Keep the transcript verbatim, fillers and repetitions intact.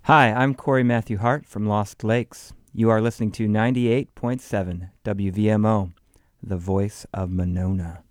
Hi, I'm Corey Matthew Hart from Lost Lakes. You are listening to ninety-eight point seven W V M O, the voice of Monona.